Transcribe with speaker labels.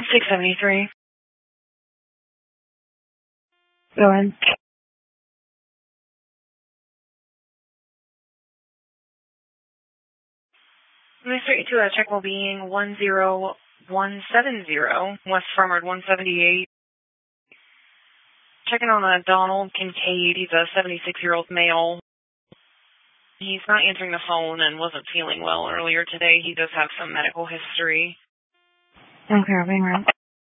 Speaker 1: 673. Go ahead. Moving straight to a check well being 10170, West Farmard 178. Checking on a Donald Kincaid. He's a 76-year-old male. He's not answering the phone and wasn't feeling well earlier today. He does have some medical history.
Speaker 2: Okay, being right.